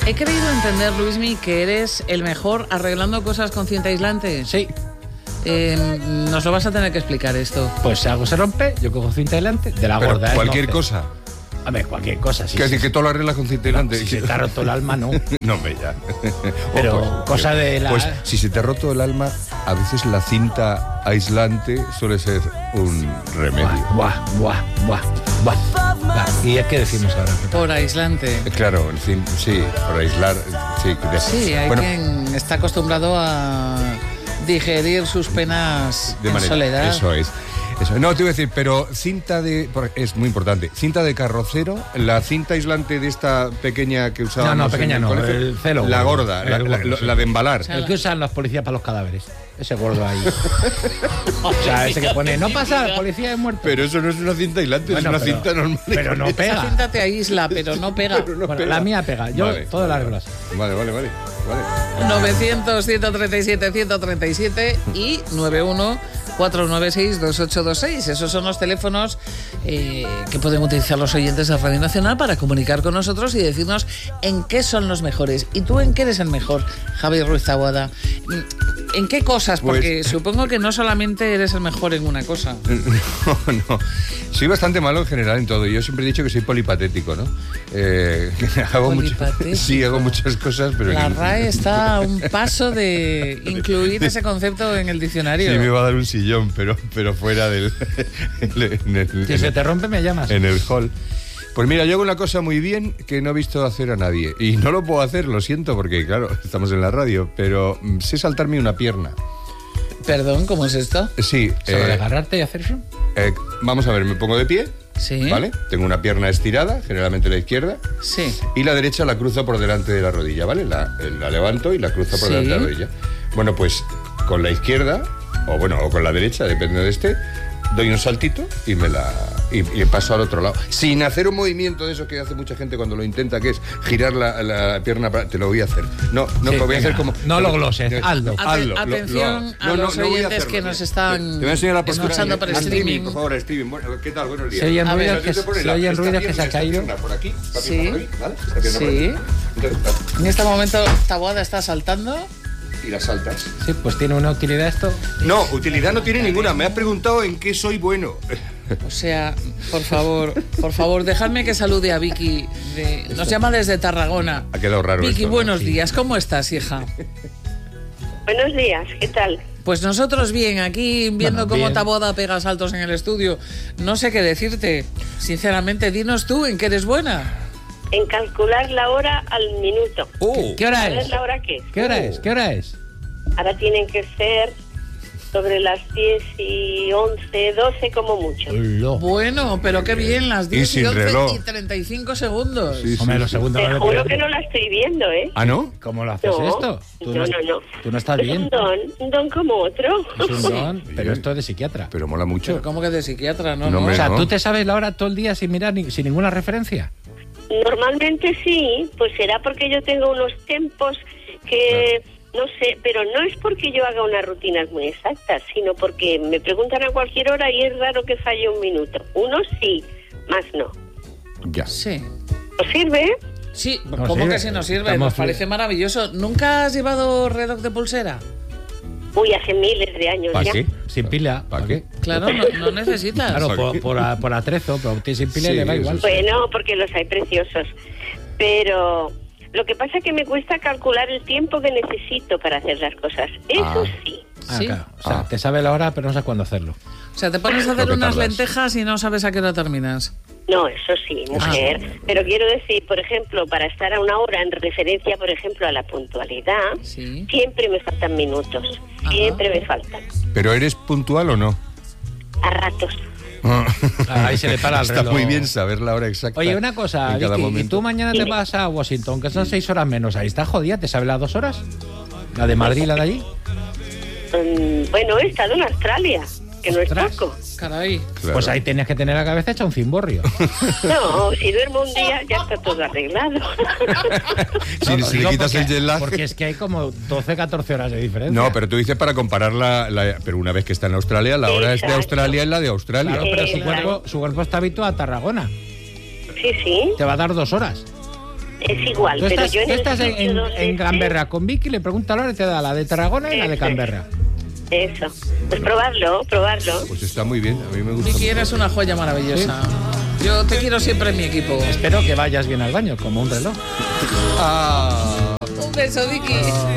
He creído entender, Luismi, que eres el mejor arreglando cosas con cinta aislante. Sí. Nos lo vas a tener que explicar esto. Pues si algo se rompe, yo cojo cinta aislante de la Pero gorda. cualquier cosa. A ver, cualquier cosa. Sí, ¿Qué decir que todo lo arreglas con cinta aislante? Si se te ha roto el alma, no. No, me ya. Pero cosa de la... Pues si se te ha roto el alma, a veces la cinta aislante suele ser un remedio. Buah. ¿Y qué decimos ahora? Por aislante. Claro, sí, por aislar. Sí, hay quien está acostumbrado a digerir sus penas en soledad. Eso es. No, te iba a decir, pero es muy importante, cinta de carrocero, la cinta aislante de esta pequeña que usábamos. No, pequeña no, el celo. La gorda, la de embalar. El que usan los policías para los cadáveres. Ese gordo ahí. O sea, ese que pone, no pasa, policía es muerto. Pero eso no es una cinta aislante, bueno, es una cinta normal. Pero no pega. Esa cinta te aísla, pero no pega. Bueno, la mía pega, yo todo las reglas. Vale. 900-137-137 y 91-496-2826. Esos son los teléfonos que pueden utilizar los oyentes de Radio Nacional para comunicar con nosotros y decirnos en qué son los mejores. ¿Y tú en qué eres el mejor, Javier Ruiz Taboada? ¿En qué cosas? Porque supongo que no solamente eres el mejor en una cosa. No. Soy bastante malo en general en todo. Yo siempre he dicho que soy polipatético, ¿no? Hago muchas cosas, pero... La RAE está a un paso de incluir ese concepto en el diccionario. Sí, me va a dar un sillón, pero fuera del... Si se te rompe, me llamas. En el hall. Pues mira, yo hago una cosa muy bien que no he visto hacer a nadie. Y no lo puedo hacer, lo siento, porque claro, estamos en la radio, pero sé saltarme una pierna. Perdón, ¿cómo es esto? Sí. ¿Sobre agarrarte y hacer eso? Vamos a ver, me pongo de pie. Sí. ¿Vale? Tengo una pierna estirada, generalmente la izquierda. Sí. Y la derecha la cruzo por delante de la rodilla, ¿vale? La levanto y la cruzo por delante de la rodilla. Bueno, pues con la izquierda, o con la derecha, depende de doy un saltito y y paso al otro lado. Sin hacer un movimiento de eso que hace mucha gente cuando lo intenta, que es girar la pierna para... Te lo voy a hacer. No, lo voy a hacer como... No lo gloses, hazlo. Atención a los oyentes que nos están te voy a enseñar la postura escuchando por streaming. Por favor, streaming. Bueno, ¿qué tal? Buenos días. Se oyen ruidos que se ha caído. Por aquí, sí. ¿vale? Esta pierna por aquí. Entonces, en este momento Taboada está saltando. Y la saltas. Sí, pues tiene una utilidad esto. No, utilidad no tiene ninguna. Me has preguntado en qué soy bueno. O sea, por favor, dejadme que salude a Vicky. Nos llama desde Tarragona. Ha quedado raro. Vicky, esto, ¿no? buenos días. ¿Cómo estás, hija? Buenos días, ¿qué tal? Pues nosotros bien, aquí viendo cómo bien. Taboada pega saltos en el estudio. No sé qué decirte. Sinceramente, dinos tú en qué eres buena. En calcular la hora al minuto. ¿Qué hora ¿Sabes es? la hora qué? ¿Qué hora es? Ahora tienen que ser sobre las 10 y 11, 12 como mucho. Bueno, pero qué bien, las 10 y sin 11 reloj. y 35 segundos. Sí, Hombre, los segundos... Te juro que no la estoy viendo, ¿eh? ¿Ah, no? ¿Cómo lo haces No, esto? no. Tú no estás Es bien. un don como otro. Es un don, pero esto es de psiquiatra. Pero mola mucho. Pero ¿cómo que de psiquiatra? No, No, no. hombre, O sea, no. ¿tú te sabes la hora todo el día sin mirar, sin ninguna referencia? Normalmente sí, pues será porque yo tengo unos tiempos que... No sé, pero no es porque yo haga unas rutinas muy exactas, sino porque me preguntan a cualquier hora y es raro que falle un minuto. Uno sí, más no. Ya. Sí. ¿Os sirve? Sí, Nos ¿cómo sirve. que sí nos sirve? Estamos Nos parece maravilloso. ¿Nunca has llevado reloj de pulsera? Uy, hace miles de años ¿Para ya. qué? Sin pila. ¿Para qué? Claro, no necesitas. Claro, por atrezo, pero a usted sin pila Sí, le va eso igual. sí. Bueno, porque los hay preciosos. Pero lo que pasa es que me cuesta calcular el tiempo que necesito para hacer las cosas. Eso sí. Sí. Claro. O sea, te sabe la hora, pero no sabes cuándo hacerlo. O sea, te pones a Lo hacer que unas tardas. lentejas y no sabes a qué hora terminas. No, eso sí, mujer. Pero quiero decir, por ejemplo, para estar a una hora en referencia, por ejemplo, a la puntualidad, Sí. siempre me faltan minutos. Siempre me faltan. ¿Pero eres puntual o no? A ratos. Ahí se le para el Está reloj. muy bien saber la hora exacta. Oye, una cosa, en cada Vicky, y momento. tú mañana te vas a Washington, que son 6 horas menos. Ahí está jodida, ¿te sabes las 2 horas? ¿La de Madrid y la de allí? Bueno, he estado en Australia, que no es Ostras. poco. Caray. Claro. Pues ahí tienes que tener la cabeza hecha un cimborrio. No, si duermo un día ya está todo arreglado. Si le Digo quitas el jet lag. Porque es que hay como 12, 14 horas de diferencia. No, pero tú dices para comparar pero una vez que está en Australia, la hora es de Exacto. Australia y la de Australia. Claro, pero Claro. su cuerpo está habituado a Tarragona. Sí, sí. Te va a dar 2 horas. Es igual, Tú pero estás, yo tú estás en 12 Canberra con Vicky, le pregunta a Laura y te da la de Tarragona y la de Canberra. Eso. Pues probarlo. Pues está muy bien, a mí me gusta. Vicky, eres una joya maravillosa. Yo te quiero siempre en mi equipo. Espero que vayas bien al baño, como un reloj. Un beso, Vicky.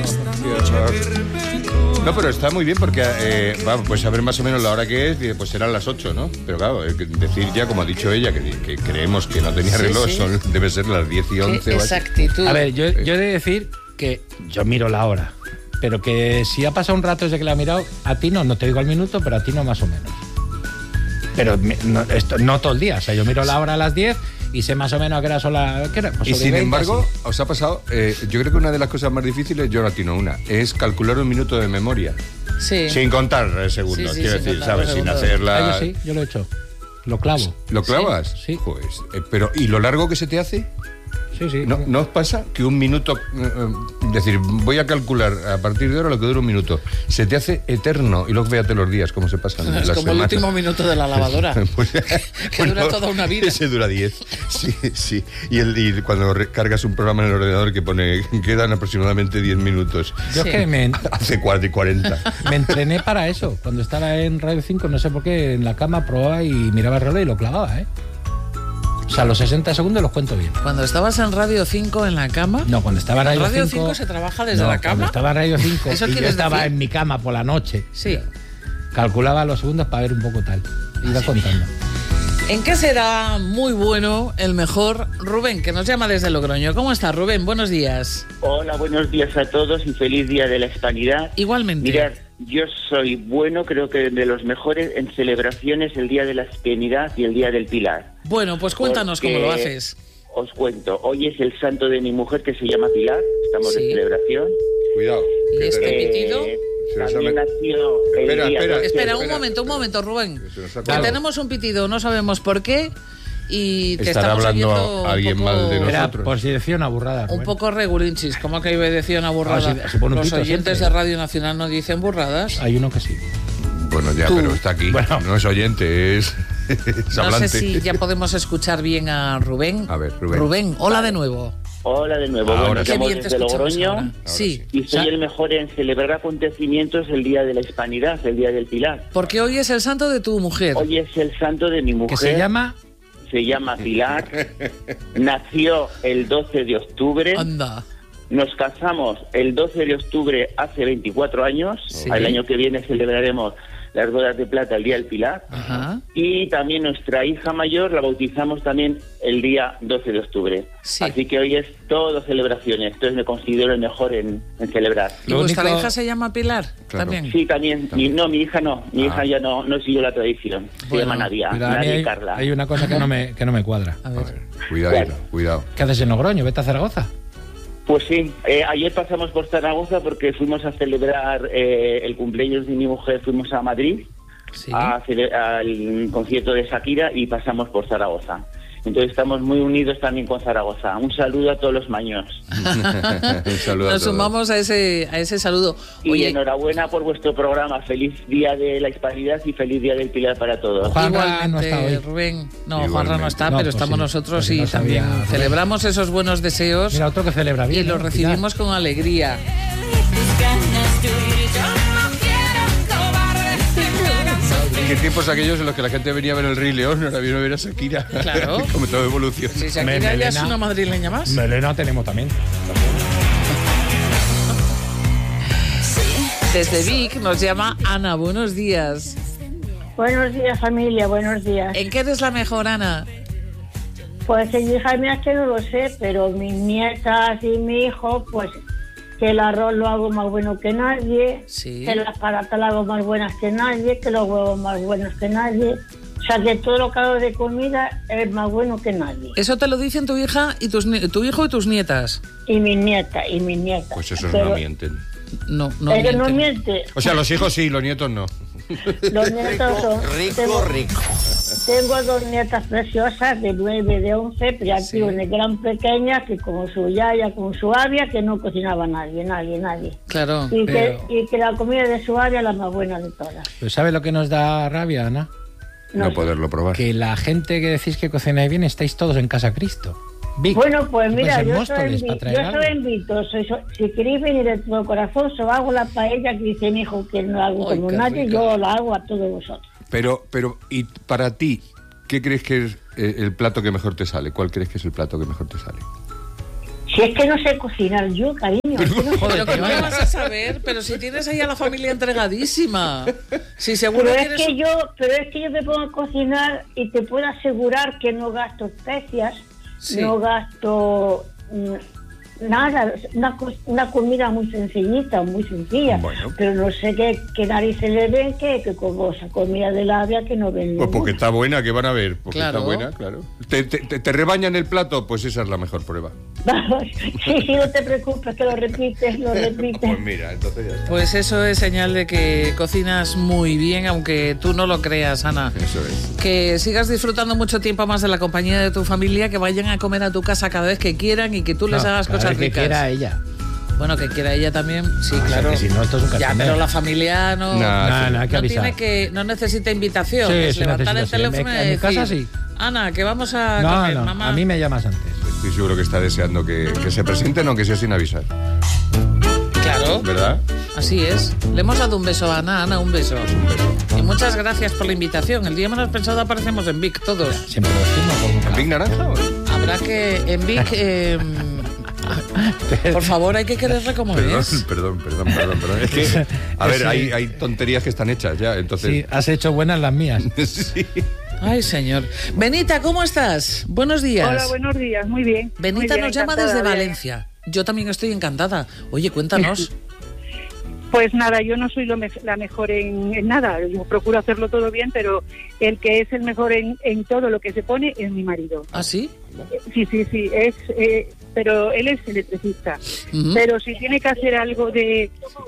No, pero está muy bien porque pues saber más o menos la hora que es, pues serán las 8, ¿no? Pero claro, decir ya, como ha dicho ella, que creemos que no tenía reloj, debe ser las 10 y 11. Qué exactitud. A ver, yo he de decir que yo miro la hora, pero que si ha pasado un rato desde que la he mirado, a ti no te digo al minuto, pero a ti no más o menos. Pero no todo el día, o sea, yo miro la hora a las 10 y sé más o menos a qué hora son las... Pues y sin 20, embargo, así. os ha pasado, yo creo que una de las cosas más difíciles, yo no atino una, es calcular un minuto de memoria. Sí. Sin contar segundos, Sí, quiero sin decir, contar ¿sabes? los Sin segundos. hacerla... Yo sí, yo lo he hecho. Lo clavo. ¿Lo clavas? Sí. Pues, pero, ¿y lo largo que se te hace? Sí. ¿No os pasa que un minuto, decir, voy a calcular a partir de ahora lo que dura un minuto, se te hace eterno y luego fíjate los días, cómo se pasan Es las como semanas? el último minuto de la lavadora. Pues, que dura toda una vida. Ese dura 10. Sí. Y cuando cargas un programa en el ordenador que pone, quedan aproximadamente 10 minutos. Yo es que Hace 40. me entrené para eso. Cuando estaba en Radio 5, no sé por qué, en la cama probaba y miraba el reloj y lo clavaba, ¿eh? O sea, los 60 segundos los cuento bien. Cuando estabas en Radio 5 en la cama... No, cuando estaba en Radio 5... ¿Radio 5 se trabaja desde la cama? Cuando estaba en Radio 5 ¿Eso y yo quieres estaba decir? en mi cama por la noche, Sí. calculaba los segundos para ver un poco tal. Iba contando. ¿En qué será muy bueno el mejor Rubén, que nos llama desde Logroño? ¿Cómo estás, Rubén? Buenos días. Hola, buenos días a todos y feliz Día de la Hispanidad. Igualmente. Mirad, yo soy bueno, creo que de los mejores en celebraciones el Día de la Hispanidad y el Día del Pilar. Bueno, pues cuéntanos Porque cómo lo haces. Os cuento, hoy es el santo de mi mujer que se llama Pilar, estamos Sí. de celebración. Cuidado. ¿Y este pitido? También nació el Espera, día espera. 12. Espera, un momento, Rubén. Se nos ha Que colado. tenemos un pitido, no sabemos por qué y te Estará estamos hablando oyendo alguien un poco, mal de Era nosotros. por si decía una burrada. un Rubén. poco regulinchis. ¿Cómo que decía una burrada? Ah, se pone un Los pito oyentes siempre. de Radio Nacional no dicen burradas. Hay uno que sí. Bueno, ya, Tú. pero está aquí. Bueno. No es oyente, es No hablante. sé si ya podemos escuchar bien a Rubén. A ver, Rubén. Rubén, hola de nuevo. Hola de nuevo, Ahora bueno, sí. Qué llamo bien te desde escuchamos Logroño ahora. Sí. y soy el mejor en celebrar acontecimientos el Día de la Hispanidad, el Día del Pilar. Porque hoy es el santo de tu mujer. Hoy es el santo de mi mujer. Que se llama... Se llama Pilar, nació el 12 de octubre, Anda. nos casamos el 12 de octubre hace 24 años, Sí. el año que viene celebraremos las bodas de plata, el Día del Pilar, Ajá. y también nuestra hija mayor la bautizamos también el día 12 de octubre. Sí. Así que hoy es todo celebraciones, entonces me considero el mejor en celebrar. ¿Y Lo vuestra único- hija se llama Pilar? Claro. También. Sí, también. Mi hija no. Mi Ah. hija ya no siguió la tradición. Se Bueno, llama Nadia. Mira, a mí Nadia y hay, Carla. hay una cosa que no me cuadra. A ver. Cuidadito, cuidado. ¿Qué haces en Logroño? Vete a Zaragoza. Pues sí, ayer pasamos por Zaragoza porque fuimos a celebrar el cumpleaños de mi mujer, fuimos a Madrid Sí. al concierto de Shakira y pasamos por Zaragoza. Entonces estamos muy unidos también con Zaragoza. Un saludo a todos los maños. Un saludo a Nos todos. sumamos a ese saludo. Y Oye, enhorabuena por vuestro programa. Feliz Día de la Hispanidad y feliz Día del Pilar para todos. Juanra igualmente, no está hoy. Rubén. No, Igualmente. Juanra no está, No, pero pues estamos sí, nosotros pues y no sabía, también Rubén. celebramos esos buenos deseos Mira, otro que celebra bien. y los ¿eh? recibimos con alegría. ¿Qué tiempos aquellos en los que la gente venía a ver el Rey León, ahora viene a ver a Shakira? Claro. Como toda evolución. Si Shakira ya es Melena. una madrileña más. Melena tenemos también. Desde Vic nos llama Ana. Buenos días. Buenos días, familia, buenos días. ¿En qué eres la mejor, Ana? Pues en hija mía es que no lo sé, pero mis nietas y mi hijo, pues que el arroz lo hago más bueno que nadie, Sí. que las patatas lo hago más buenas que nadie, que los huevos más buenos que nadie. O sea, que todo lo que hago de comida es más bueno que nadie. Eso te lo dicen tu hija y tu hijo y tus nietas. Y mis nietas. Pues esos Pero no mienten. No, no. ellos no mienten. mienten. O sea, los hijos sí, los nietos no. Los nietos son... Tengo dos nietas preciosas de 9, de 11, pero ya Sí. tengo una gran pequeña que como su yaya, como su avia, que no cocinaba nadie. Claro. Y, Pero- que la comida de su avia es la más buena de todas. Pues ¿sabe lo que nos da rabia, Ana? No sé. poderlo probar. Que la gente que decís que cocináis bien estáis todos en Casa Cristo. Vic, Bueno, pues mira, en yo Móstoles, soy para traer algo. invito. Si queréis venir de todo corazón, os hago la paella que dice mi hijo que no hago Ay, como qué nadie, rica. yo la hago a todos vosotros. Pero, y para ti, ¿qué crees que es el plato que mejor te sale? ¿Cuál crees que es el plato que mejor te sale? Si es que no sé cocinar yo, cariño. Es que no sé Pero ¿cómo cocinar. lo vas a saber? Pero si tienes ahí a la familia entregadísima. Si seguro Pero tienes... es que yo me pongo a cocinar y te puedo asegurar que no gasto especias, Sí. no gasto nada, una comida muy sencillita, muy sencilla. Bueno. Pero no sé qué narices le ven que como esa comida de labia que no ven. Pues porque ninguna. está buena, que van a ver. Porque Claro. está buena, claro. ¿Te rebañan el plato? Pues esa es la mejor prueba. Vamos, sí, no te preocupes, que lo repites. Pues mira, entonces ya está. Pues eso es señal de que cocinas muy bien, aunque tú no lo creas, Ana. Eso es. Que sigas disfrutando mucho tiempo más de la compañía de tu familia, que vayan a comer a tu casa cada vez que quieran y que tú les hagas cada cosas vez que ricas. quiera ella. Bueno, que quiera ella también, sí, O sea, claro. que si no, esto es un Ya, cachondeo. pero la familia no... Nah, hay que no avisar. no necesita invitación. Sí, es sí levantar el necesita, sí. teléfono y En mi decir, casa sí. Ana, que vamos a No, comer, no, mamá. a mí me llamas antes. Estoy seguro que está deseando que se presenten, aunque sea sin avisar. Claro, ¿Verdad? así es. Le hemos dado un beso a Ana. Ana, un beso. Y muchas gracias por la invitación. El día menos pensado aparecemos en Vic todos. Siempre lo decimos por un ¿En Big Naranja? Habrá que en Vic... por favor, hay que quererle como es. Perdón. Es que, a ver, hay tonterías que están hechas ya, entonces... Sí, has hecho buenas las mías. Sí. Ay, señor. Benita, ¿cómo estás? Buenos días. Hola, buenos días, muy bien. Benita muy bien, nos llama encantada, desde bien. Valencia. Yo también estoy encantada. Oye, cuéntanos. Pues nada, yo no soy la mejor en nada, yo procuro hacerlo todo bien, pero el que es el mejor en todo lo que se pone es mi marido. ¿Ah, sí? Sí, pero él es electricista. Ujú. Pero si tiene que hacer algo de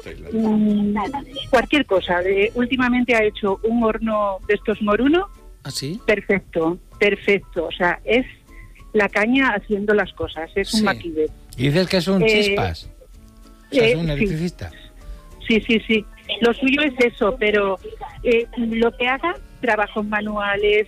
cualquier cosa, últimamente ha hecho un horno de estos moruno, ¿Ah, sí? perfecto, o sea, es la caña haciendo las cosas, es Sí. un maquiller. Y dices que es un chispas. O sea, es un sí. electricista. Sí. Lo suyo es eso, pero lo que haga, trabajos manuales,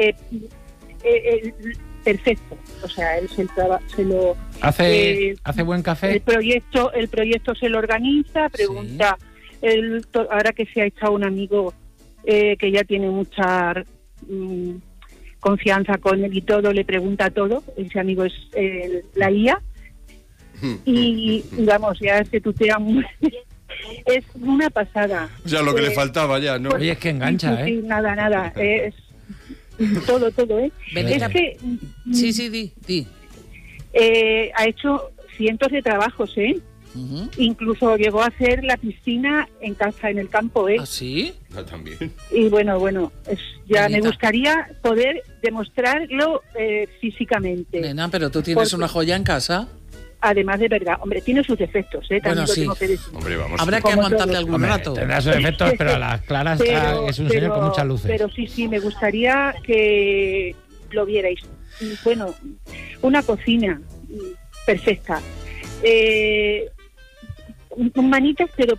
perfecto. O sea, él se lo ¿Hace buen el café? proyecto se lo organiza, pregunta. Ahora que se ha echado un amigo que ya tiene mucha confianza con él y todo, le pregunta todo. Ese amigo es la IA. Y vamos, ya se tutea muy... Es una pasada. Ya lo que le faltaba ya, ¿no? Oye, es que engancha, Sí, ¿eh? nada. Es todo, ¿eh? Benita. Es que Sí, di. ha hecho cientos de trabajos, ¿eh? Ujú. Incluso llegó a hacer la piscina en casa, en el campo, ¿eh? ¿Ah, sí? Ah, también. Y bueno, ya Benita. me gustaría poder demostrarlo físicamente. Nena, pero tú tienes Porque- una joya en casa. Además de verdad, hombre, tiene sus defectos, ¿eh? También Bueno, lo sí. tengo que decir. Hombre, vamos. Habrá que Como aguantarle todos. algún Hombre, rato. tendrá sus efectos, pero a las claras es un señor con muchas luces. Pero sí, me gustaría que lo vierais. Bueno, una cocina perfecta. Manitas, pero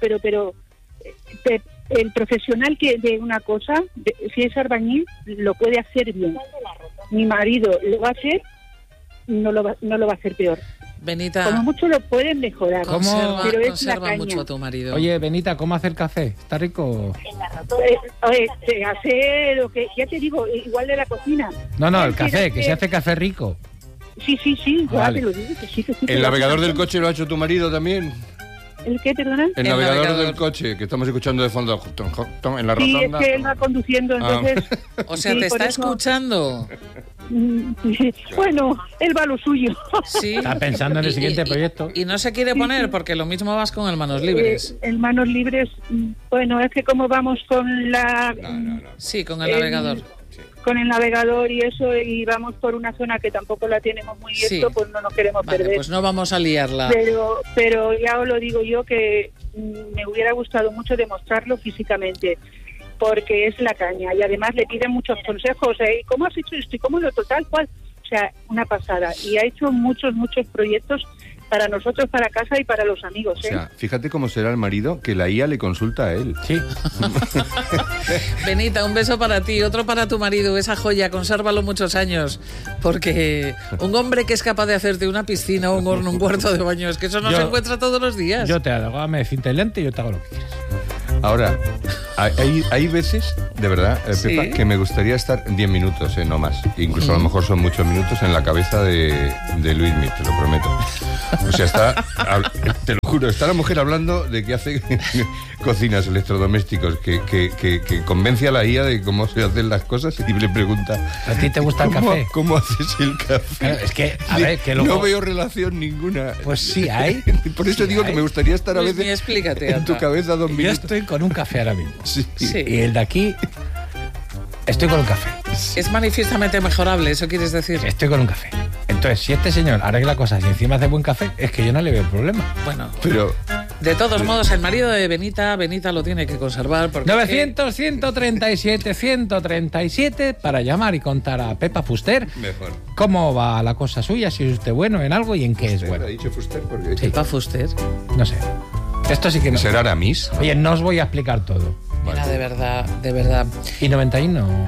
el profesional que de una cosa, si es albañil, lo puede hacer bien. Mi marido lo va a hacer, no lo va a hacer peor. Benita, Como mucho lo pueden mejorar. conserva, Pero es la conserva caña. mucho a tu marido. Oye, Benita, ¿cómo hacer café? ¿Está rico? Se hace lo que, ya te digo, igual de la cocina. No, el Él café, quiere que se hace café rico. Sí, ya Vale. te lo digo, que sí. ¿El navegador del coche lo ha hecho tu marido también? ¿El qué, perdona? El El navegador navegador. del coche, que estamos escuchando de fondo en la Sí, es rotonda. que él va conduciendo, entonces... O sea, sí, te por está eso- escuchando. Bueno, él va a lo suyo. Sí. Está pensando en el siguiente proyecto. Y no se quiere poner porque lo mismo vas con el manos libres. En manos libres, bueno, es que como vamos con la... No. Sí, con el navegador. Con el navegador y eso, y vamos por una zona que tampoco la tenemos muy Sí. esto, pues no nos queremos Vale, perder. pues no vamos a liarla. Pero ya os lo digo yo que me hubiera gustado mucho demostrarlo físicamente, porque es la caña y además le piden muchos consejos. ¿Y cómo has hecho esto? ¿Y cómo lo total? ¿Cuál? O sea, una pasada. Y ha hecho muchos proyectos para nosotros, para casa y para los amigos. O sea, fíjate cómo será el marido que la IA le consulta a él. Sí. Benita, un beso para ti, otro para tu marido, esa joya, consérvalo muchos años, porque un hombre que es capaz de hacerte una piscina, un horno, un cuarto de baño, es que eso no se encuentra todos los días. Yo te hago, me cinta lente y yo te hago lo que quieras. Ahora, hay veces, de verdad, Pepa, Sí. que me gustaría estar 10 minutos, no más. Incluso a lo mejor son muchos minutos en la cabeza de Luismi, te lo prometo. O sea, te lo juro, está la mujer hablando de que hace cocinas, electrodomésticos, que convence a la IA de cómo se hacen las cosas y le pregunta... ¿A ti te gusta el café? ¿Cómo haces el café? Claro, es que, a ver, que luego... No veo relación ninguna. Pues sí hay. Por eso digo que me gustaría estar a Luismi, veces explícate, en tu anda. cabeza 2 Yo minutos. estoy con un café ahora mismo. Sí. Sí. Y el de aquí, estoy con un café. Es manifiestamente mejorable, eso quieres decir. Estoy con un café. Entonces, si este señor arregla cosas y encima hace buen café, es que yo no le veo problema. Bueno, Pero... de todos modos, el marido de Benita lo tiene que conservar porque... 900-137-137 para llamar y contar a Pepa Fuster Mejor. cómo va la cosa suya, si es usted bueno en algo y en qué es bueno. ¿Ha dicho Fuster? Porque... Pepa Fuster. No sé. Esto sí que no. ¿Será Aramis? Oye, no os voy a explicar todo. Mira, de verdad. ¿Y 91?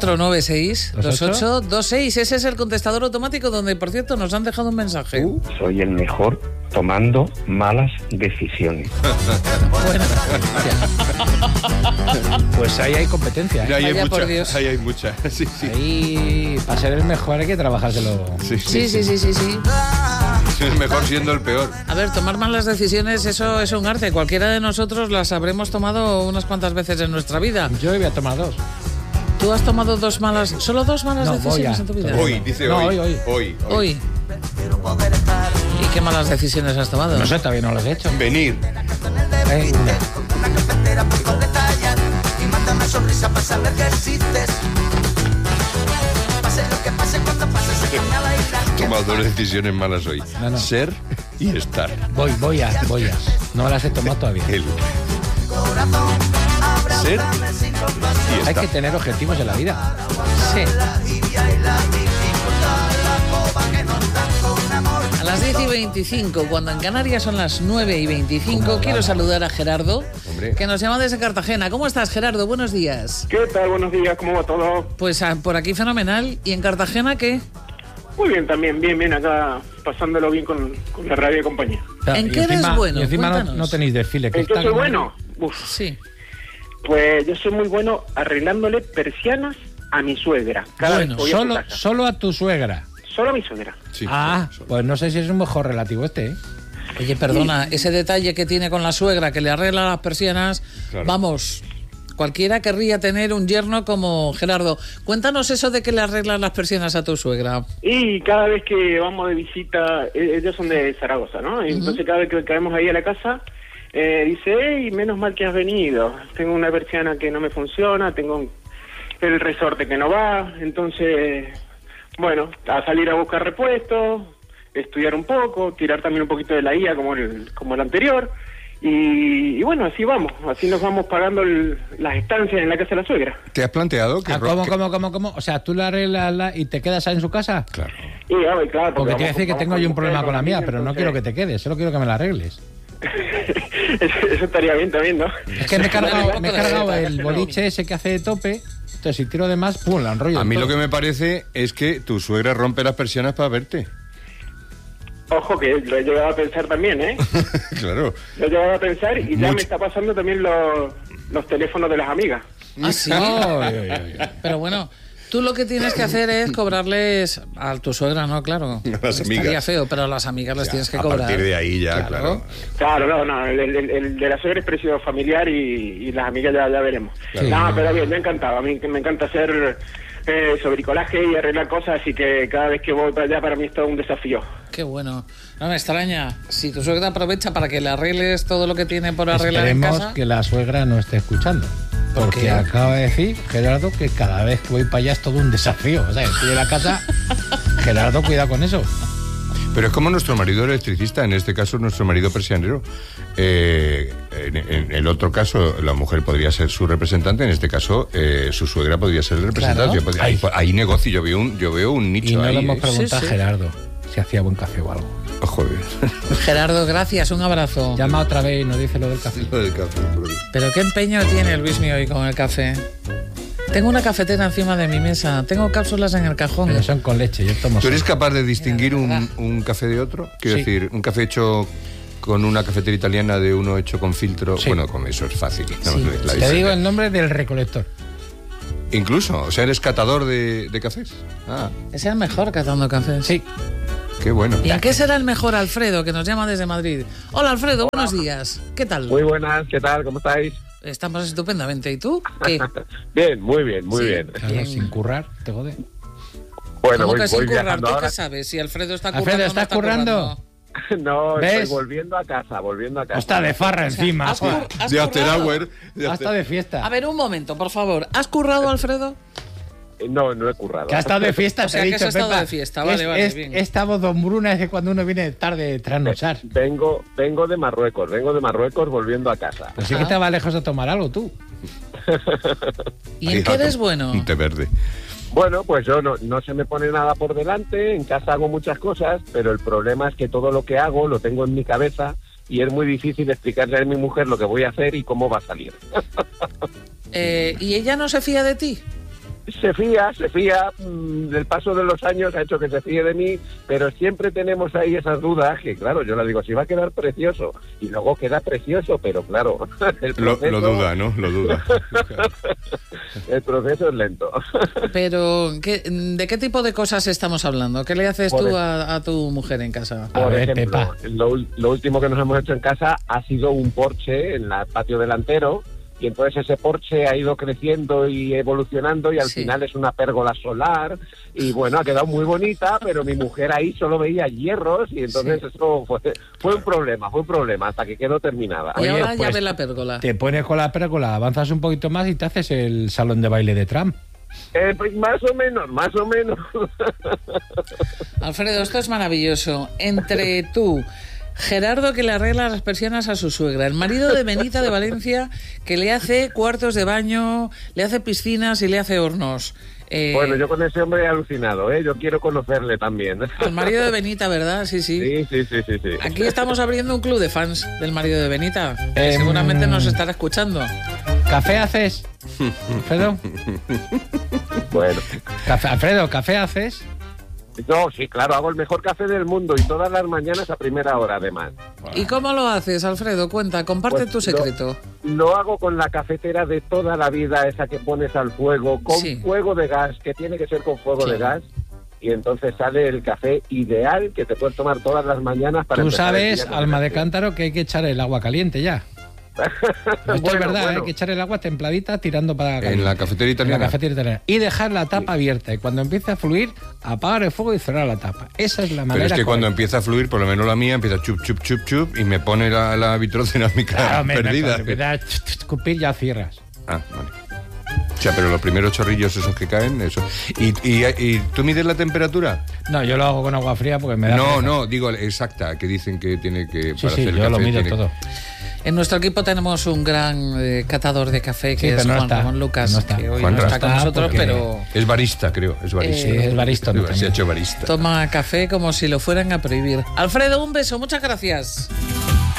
496-2826. Ese es el contestador automático donde, por cierto, nos han dejado un mensaje. Soy el mejor tomando malas decisiones. Bueno, Pues ahí hay competencia, ¿eh? Ahí hay Vaya por mucha. Dios. Ahí hay mucha. Sí. Ahí, para ser el mejor hay que trabajárselo. sí. Es mejor siendo el peor. A ver, tomar malas decisiones, eso es un arte. Cualquiera de nosotros las habremos tomado unas cuantas veces en nuestra vida. Yo voy a tomar 2. ¿Tú has tomado solo dos malas No, decisiones voy a- en tu vida? Hoy, dice No, hoy. hoy. Hoy. ¿Y qué malas decisiones has tomado? No sé, todavía no lo he hecho. Venir. He tomado 2 decisiones malas hoy. No. Ser y estar. Voy a. No me las he tomado todavía. El. Ser y Hay estar. que tener objetivos en la vida. Sí. A las 10:25, cuando en Canarias son las 9:25, quiero saludar a Gerardo, Hombre. que nos llama desde Cartagena. ¿Cómo estás, Gerardo? Buenos días. ¿Qué tal? Buenos días, ¿cómo va todo? Pues por aquí fenomenal. ¿Y en Cartagena qué? Muy bien, también, bien, acá pasándolo bien con la radio y compañía. ¿En Y qué eres bueno? Y encima Cuéntanos. no tenéis desfile. Que ¿En qué está soy como- bueno? Uf, Sí. pues yo soy muy bueno arreglándole persianas a mi suegra. Cada Bueno, vez que voy a su casa. Solo a tu suegra. Solo a mi suegra. Sí, solo. Pues no sé si es un mejor relativo este, ¿eh? Oye, perdona, ese detalle que tiene con la suegra, que le arregla las persianas, Claro. vamos, cualquiera querría tener un yerno como Gerardo. Cuéntanos eso de que le arreglan las persianas a tu suegra. Y cada vez que vamos de visita, ellos son de Zaragoza, ¿no? Y entonces cada vez que caemos ahí a la casa, dice, hey, menos mal que has venido. Tengo una persiana que no me funciona, tengo el resorte que no va, entonces, bueno, a salir a buscar repuestos, estudiar un poco, tirar también un poquito de la IA como el anterior. Y bueno, así vamos, así nos vamos pagando las estancias en la casa de la suegra. ¿Te has planteado que... ¿Cómo? O sea, tú la arreglas y te quedas ahí en su casa. Claro. Y claro, Porque te voy a decir que vamos tengo yo un con problema mujer, con la mía, niños, pero no entonces- quiero que te quedes, solo quiero que me la arregles. Eso estaría bien también, ¿no? Es que me he cargado Dale, el boliche ese que hace de tope, entonces si tiro de más, pum, la enrollo. A mí todo. lo que me parece es que tu suegra rompe las persianas para verte. Ojo que lo he llegado a pensar también, ¿eh? Claro. Lo he llegado a pensar y ya Mucho. me está pasando también los teléfonos de las amigas. Ah, sí. Pero bueno, tú lo que tienes que hacer es cobrarles a tu suegra, ¿no? Claro. A las Estaría amigas. feo, pero a las amigas les tienes que A cobrar. partir de ahí ya, claro. Claro, no, el de la suegra es precio familiar y las amigas ya veremos. Claro. No, pero bien, me ha encantado. A mí que me encanta hacer sobricolaje y arreglar cosas, así que cada vez que voy para allá para mí es todo un desafío. Qué bueno. No me extraña. Si tu suegra aprovecha para que le arregles todo lo que tiene por arreglar en Esperemos casa. que la suegra no esté escuchando. ¿Por Porque qué? acaba de decir, Gerardo, que cada vez que voy para allá es todo un desafío. O sea, estoy en la casa, Gerardo, cuidado con eso. Pero es como nuestro marido electricista, en este caso nuestro marido persianero. En el otro caso, la mujer podría ser su representante, en este caso, su suegra podría ser el representante. Claro. Hay negocio, yo veo un nicho. Y no ahí, le hemos preguntado Sí, sí. a Gerardo si hacía buen café o algo. Oh, joder. Gerardo, gracias, un abrazo. Llama otra vez y nos dice lo del café. Lo del café, por Dios. Pero qué empeño tiene el Luismi hoy con el café. Tengo una cafetera encima de mi mesa, tengo cápsulas en el cajón. Pero son con leche, yo tomo ¿Tú eres solo. capaz de distinguir Mira, de verdad. un café de otro? Quiero Sí. decir, un café hecho con una cafetera italiana de uno hecho con filtro. Sí. Bueno, con eso es fácil. ¿no? Sí. La Te diferencia. digo el nombre del recolector. Incluso, o sea, eres catador de cafés. Ah, Es el mejor catando cafés. Sí. qué bueno. ¿Y en qué será el mejor Alfredo, que nos llama desde Madrid? Hola Alfredo, buenos días. ¿Qué tal? Muy buenas, ¿qué tal? ¿Cómo estáis? Estamos estupendamente. ¿Y tú? ¿Qué? Bien, muy bien, muy Sí. bien. Claro, Bien. sin currar, te jode. Bueno, ¿Cómo voy, que sin voy currar? viajando ¿Tú ahora. qué sabes? Si Alfredo está currando Alfredo, o no ¿estás está currando? No, ¿Ves? estoy volviendo a casa, Está de farra encima. ¿Has joder. has De After currado? Hour. Hasta de fiesta. A ver, un momento, por favor. ¿Has currado, Alfredo? No, no he currado. Que ha estado de fiesta, O sea, te he que dicho, has estado Pepa. de fiesta, vale, vale, bien. Esta voz don Bruna es de cuando uno viene tarde de trasnochar. Vengo de Marruecos volviendo a casa. Pero sí que te va lejos de tomar algo, tú. ¿Y en qué eres bueno? Un té verde. Bueno, pues yo no se me pone nada por delante, en casa hago muchas cosas, pero el problema es que todo lo que hago lo tengo en mi cabeza y es muy difícil explicarle a mi mujer lo que voy a hacer y cómo va a salir. ¿Y ella no se fía de ti? Se fía, el paso de los años ha hecho que se fíe de mí, pero siempre tenemos ahí esas dudas que, claro, yo le digo, si va a quedar precioso, y luego queda precioso, pero claro, el proceso, Lo duda, ¿no? Lo duda. el proceso es lento. Pero, ¿de qué tipo de cosas estamos hablando? ¿Qué le haces Por tú ej- a tu mujer en casa? A Por ver, ejemplo, Pepa. lo último que nos hemos hecho en casa ha sido un porche en el patio delantero, y entonces ese porche ha ido creciendo y evolucionando y al Sí. final es una pérgola solar y bueno, ha quedado muy bonita, pero mi mujer ahí solo veía hierros y entonces eso fue un problema hasta que quedó terminada. Y Oye, ahora ya pues, ve la pérgola. Te pones con la pérgola, avanzas un poquito más y te haces el salón de baile de Trump. Pues más o menos. Alfredo, esto es maravilloso. Entre tú, Gerardo, que le arregla las persianas a su suegra, el marido de Benita de Valencia, que le hace cuartos de baño, le hace piscinas y le hace hornos. Bueno, yo con ese hombre he alucinado, yo quiero conocerle también. El marido de Benita, ¿verdad? Sí, sí. Sí. Aquí estamos abriendo un club de fans del marido de Benita, que seguramente nos estará escuchando. ¿Café haces? Alfredo, Bueno. Alfredo, ¿café haces? No, sí, claro, hago el mejor café del mundo y todas las mañanas a primera hora, además. ¿Y cómo lo haces, Alfredo? Cuenta, comparte Pues tu secreto. Lo hago con la cafetera de toda la vida, esa que pones al fuego, con Sí. fuego de gas, que tiene que ser con fuego Claro. de gas, y entonces sale el café ideal que te puedes tomar todas las mañanas para Tú empezar el sabes, día con alma de energía. cántaro, que hay que echar el agua caliente ya. Esto es verdad, hay que echar el agua templadita tirando para En caliente. la cafetería italiana. En la cafetería italiana. Y dejar la tapa abierta. Y cuando empiece a fluir, apagar el fuego y cerrar la tapa. Esa es la manera. Pero es que cuando correcta. empieza a fluir, por lo menos la mía, empieza chup, chup, chup, chup, y me pone la vitrocerámica Claro, perdida. Cuando empieza a escupir, ya cierras. Ah, vale. O sea, pero los primeros chorrillos esos que caen, eso. ¿Y tú mides la temperatura? No, yo lo hago con agua fría porque me da. pereza. No, digo exacta, que dicen que tiene que... Sí, sí, el yo lo café mido tiene- todo. En nuestro equipo tenemos un gran catador de café, que Sí, es pero no Juan está. Ramón Lucas, No está. que hoy Juan no está Ramón. con nosotros, porque- pero Es barista, creo, es barista. Sí, es barístono Se ha también. hecho barista. toma café como si lo fueran a prohibir. Alfredo, un beso, muchas gracias.